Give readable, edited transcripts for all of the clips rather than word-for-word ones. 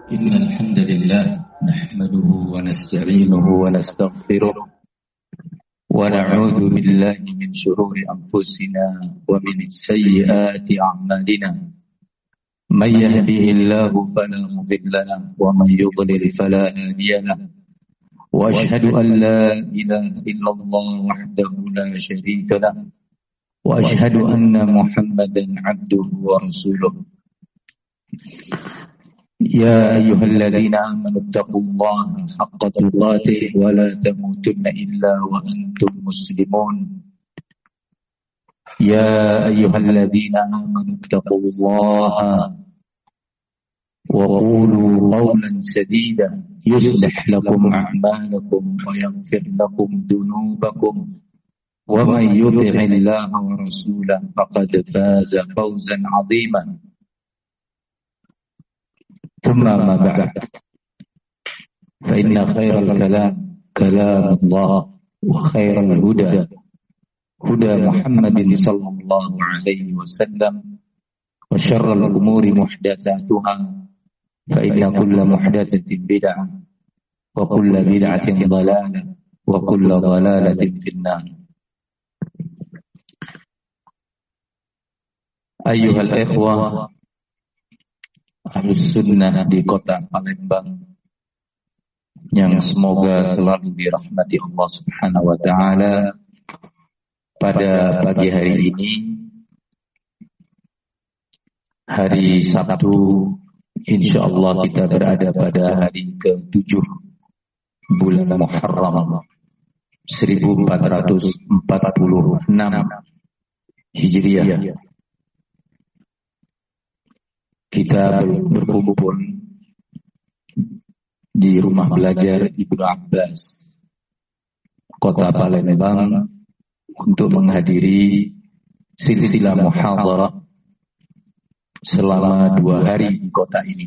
إن الحمد لله نحمده ونستعينه ونستغفره ونعوذ بالله من شرور أنفسنا ومن سيئات أعمالنا من يهده الله فلا مضل له ومن يضلل فلا هادي له وأشهد أن لا إله إلا الله وحده لا شريك له وأشهد أن محمدا عبده ورسوله يا أيها الذين آمنوا اتقوا الله حق تقاته ولا تموتن إلا وأنتم مسلمون يا أيها الذين آمنوا اتقوا الله وقولوا قولا سديدا يصلح لكم أعمالكم ويغفر لكم ذنوبكم ومن يطع الله ورسوله فقد فاز فوزا عظيما ثم ما بعد فإن خير الكلام كلام الله وخير الهدى هدى محمد صلى الله عليه وسلم وشر الأمور محدثاتها فإن كل محدثة بدعة وكل بدعة ضلالة وكل ضلالة في النار. أيها الإخوة Ahlus Sunnah di kota Palembang yang semoga selalu dirahmati Allah Subhanahu wa taala, pada pagi hari ini, hari Sabtu, insyaallah kita berada pada hari ke-7 bulan Muharram 1446 Hijriah. Kita berkumpul di rumah belajar Ibnu Abbas, kota Palembang, untuk menghadiri silsilah muhadharah selama 2 hari di kota ini.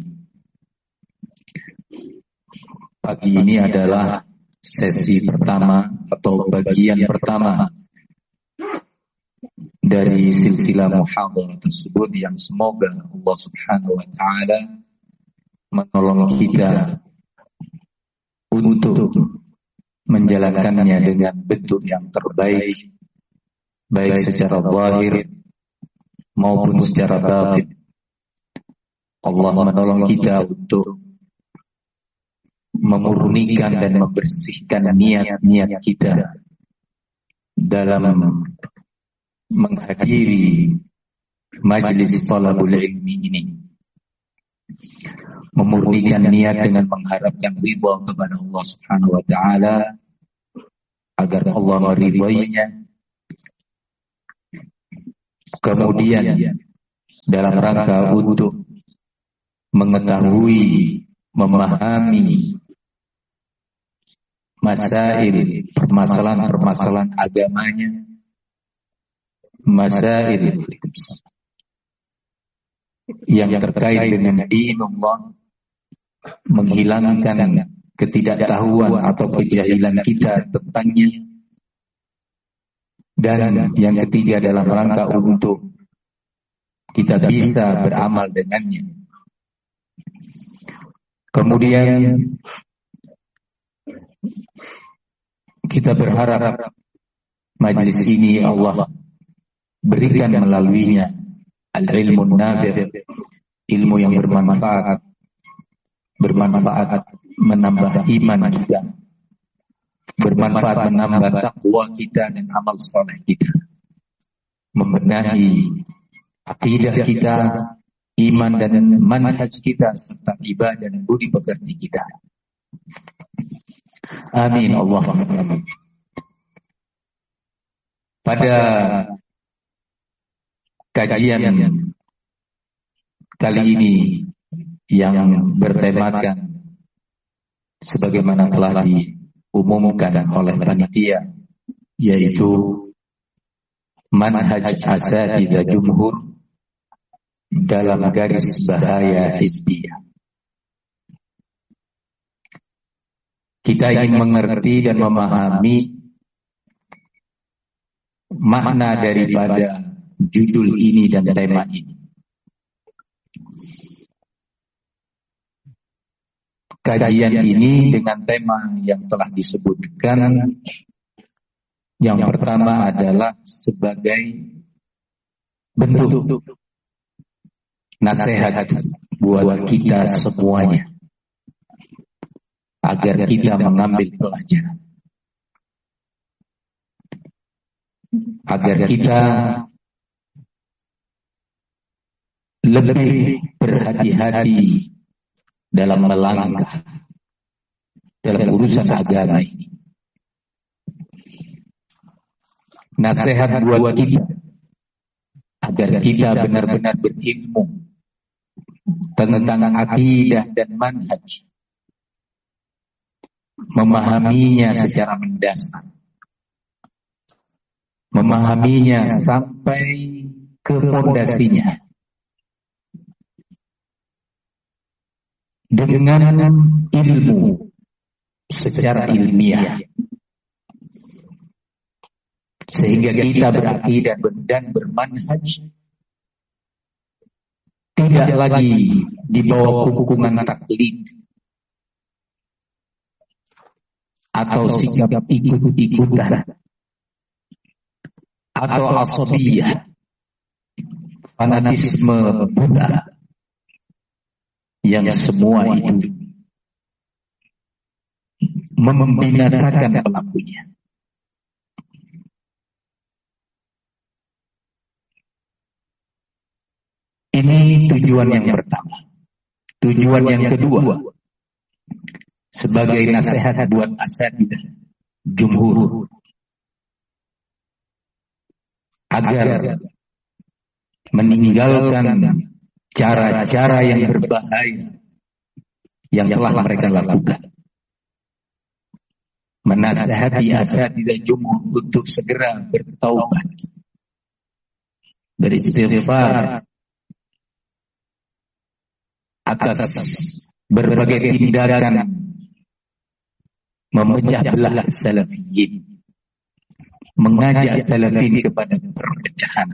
Pagi ini adalah sesi pertama atau bagian pertama dari silsilah muhadharah tersebut, yang semoga Allah Subhanahu wa taala menolong kita untuk menjalankannya dengan bentuk yang terbaik, baik secara zahir maupun secara batin. Allah menolong kita untuk memurnikan dan membersihkan niat-niat kita dalam menghadiri majlis talabul ilmi ini, memurnikan niat dengan mengharapkan ridha kepada Allah Subhanahu wa taala, agar Allah meridainya. Kemudian dalam rangka untuk mengetahui, memahami masail, permasalahan-permasalahan agamanya, masail yang terkait dengan dinullah, menghilangkan ketidaktahuan atau kejahilan kita tentangnya, dan yang ketiga dalam rangka untuk kita bisa beramal dengannya. Kemudian kita berharap majlis ini Allah berikan melaluinya al-ilmu nafi', ilmu yang bermanfaat menambah iman kita, bermanfaat menambah takwa kita dan amal saleh kita, membenahi akidah kita, iman dan manhaj kita, serta ibadah dan budi pekerti kita. Amin Allahumma amin. Pada kajian kali ini yang bertemakan sebagaimana telah diumumkan oleh panitia, yaitu manhaj asatidzah jumhur dalam garis bahaya hizbiyah. Kita ingin mengerti dan memahami makna daripada judul ini dan tema ini. kajian ini dengan tema yang telah disebutkan. Yang pertama adalah sebagai bentuk nasihat buat kita semuanya agar kita mengambil pelajaran, agar kita lebih berhati-hati dalam melangkah dalam urusan agama ini. Nasihat buat kita agar kita benar-benar berilmu tentang akidah dan manhaj, memahaminya secara mendasar, memahaminya sampai ke fondasinya dengan ilmu secara ilmiah, sehingga kita berakidah dan bermanhaj tidak lagi di bawah hukuman taklid atau sikap ikut-ikutan atau asabiyah, fanatisme buta, yang semua itu membinasakan pelakunya. Ini tujuan yang pertama. Tujuan yang kedua, sebagai nasihat buat asatidzah jumhur agar meninggalkan cara-cara yang berbahaya yang telah mereka lakukan. Menasihati asatidzah jumhur untuk segera bertaubat, beristighfar atas berbagai tindakan memecah belah salafiyin, mengajak salafiyin kepada perpecahan,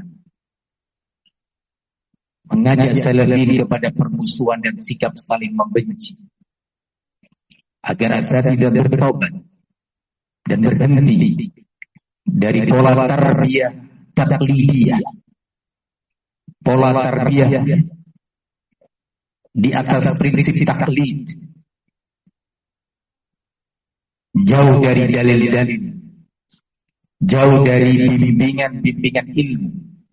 mengajak salafiyin kepada permusuhan dan sikap saling membenci, agar asatidzah bertaubat dan berhenti dari pola tarbiyah taklidiyah, pola tarbiyah di atas prinsip taklid, jauh dari dalil-dalil, jauh dari bimbingan-bimbingan ilmu,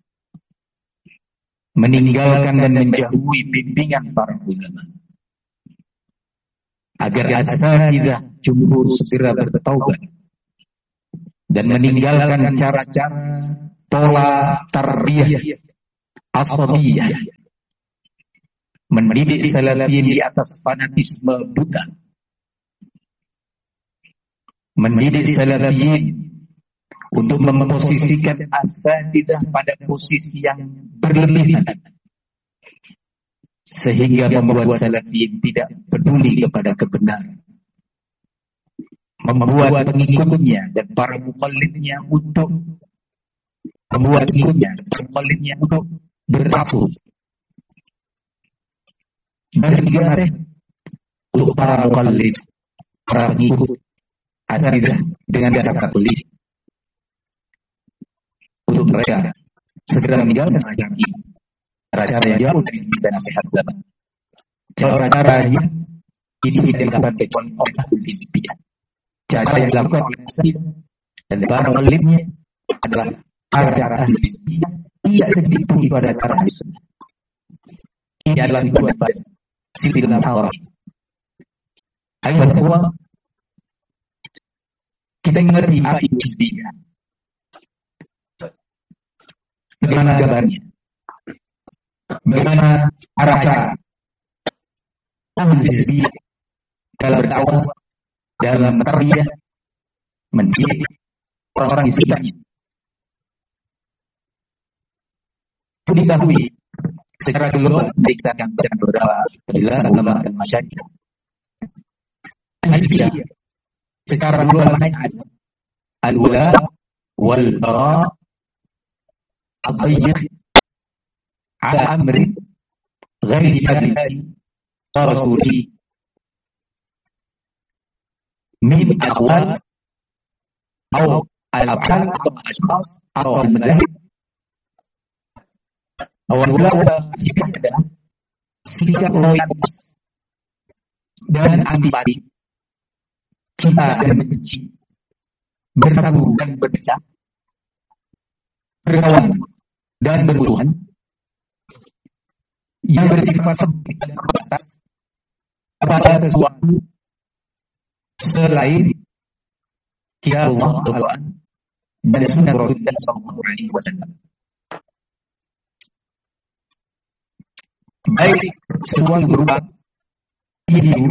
meninggalkan dan menjauhi bimbingan para ulama, agar asatidzah jumhur segera bertaubat dan meninggalkan cara-cara pola tarbiyah asabiyah, mendidik salafiyin di atas fanatisme buta, mendidik salafiyin untuk memposisikan asatidzah pada posisi yang berlebihan, sehingga membuat salafiyin tidak peduli kepada kebenaran, membuat pengikutnya dan para muqallidnya untuk berasuf. Dan juga untuk para muqallid, para pengikut asatidzah dengan dasar taklid, untuk mereka segera meninggalkan ajaran ini, cara-cara yang jauh dari dan nasihat ulama, cara-cara yang ini dilakukan oleh ahlul hizbiyah, cara yang dilakukan oleh asatidzah dan para muqallidnya adalah cara-cara ahlul hizbiyah, tidak sedikit itu pada cara Ahlussunnah. Ini adalah dibuat pada sifil al-awrah. Ayo semua kita mengerti apa itu hizbiyah, bagaimana gambarnya, bagaimana cara ahlul hizbiyah dalam berdakwah, dalam tarbiyah, mendidik orang-orang di sekitarnya. Itu diketahui secara global dikatakan dengan beberapa penjelasan ulama dan masyarakat. Secara global ada al-wala wal bara ad-dayyiq ala amri ghairi Allah wa rasulihi min al-aqwal atau al-af'al atau al-ashkhas atau al-madahib. Awal-awal adalah sikap loyalitas dan antipati, cinta dan benci, bersatu dan berpecah, berlawan dan bermusuhan, yang bersifat sempit dan terbatas kepada sesuatu selain kitab Allah Al-Quran dan sunnah Rasulullah SAW. Baik sesuatu berupa individu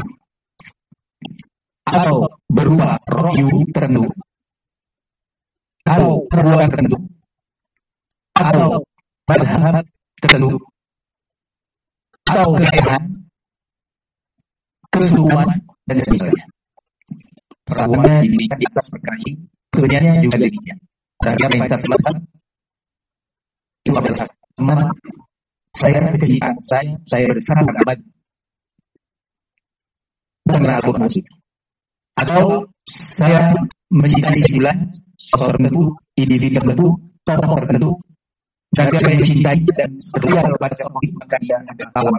atau berupa review tertentu atau perbuatan tertentu atau madhab tertentu atau keheran, kesukuan dan sebagainya. Perlakuannya diberikan di atas perkara ini, kemudiannya juga demikian. Dan siapa yang bisa selesai itu adalah teman saya, kecintaan saya bersama abad bukan Al-Quran atau saya mencintai sebulan sosok tertentu, individu tertentu, tokoh tertentu, dan dia mencintai dan setia kepada tokoh itu, maka dia adalah kawan